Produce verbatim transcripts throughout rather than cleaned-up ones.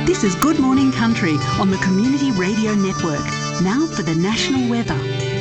This is Good Morning Country on the Community Radio Network. Now for the national weather.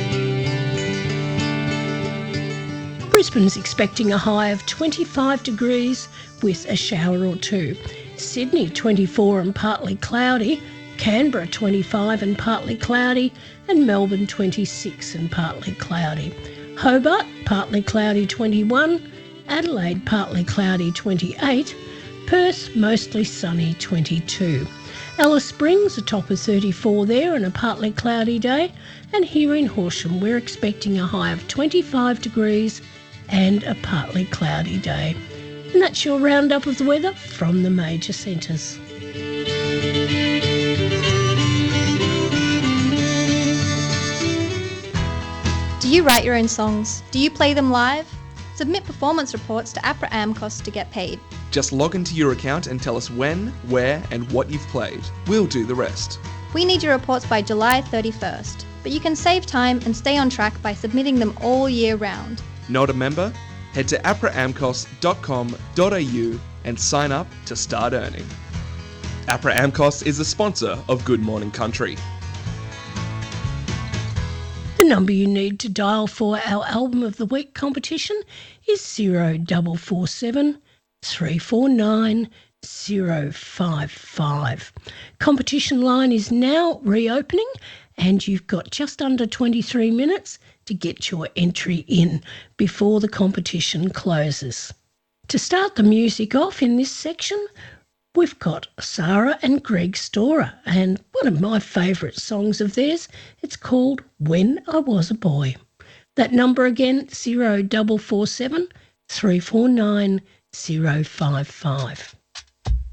Brisbane's expecting a high of twenty-five degrees with a shower or two. Sydney twenty-four and partly cloudy. Canberra twenty-five and partly cloudy. And Melbourne twenty-six and partly cloudy. Hobart partly cloudy twenty-one. Adelaide partly cloudy twenty-eight. Perth mostly sunny twenty-two. Alice Springs a top of thirty-four there and a partly cloudy day. And here in Horsham we're expecting a high of twenty-five degrees and a partly cloudy day. And that's your roundup of the weather from the major centres. Do you write your own songs? Do you play them live? Submit performance reports to APRA AMCOS to get paid. Just log into your account and tell us when, where and what you've played. We'll do the rest. We need your reports by July thirty-first, but you can save time and stay on track by submitting them all year round. Not a member? Head to apra amcos dot com dot a u and sign up to start earning. APRA AMCOS is a sponsor of Good Morning Country. The number you need to dial for our Album of the Week competition is zero four four seven, three four nine, zero five five. Competition line is now reopening and you've got just under twenty-three minutes to get your entry in before the competition closes. To start the music off in this section, we've got Sarah and Greg Storer and one of my favourite songs of theirs. It's called When I Was a Boy. That number again, zero four four seven, three four nine, zero five five.